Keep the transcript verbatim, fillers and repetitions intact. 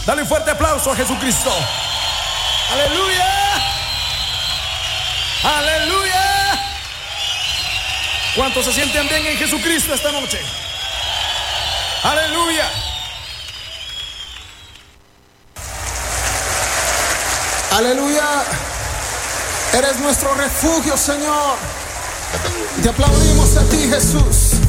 Dale un fuerte aplauso a Jesucristo. Aleluya. Aleluya. ¿Cuántos se sienten bien en Jesucristo esta noche? Aleluya. Aleluya. Eres nuestro refugio, Señor. Te aplaudimos a ti, Jesús.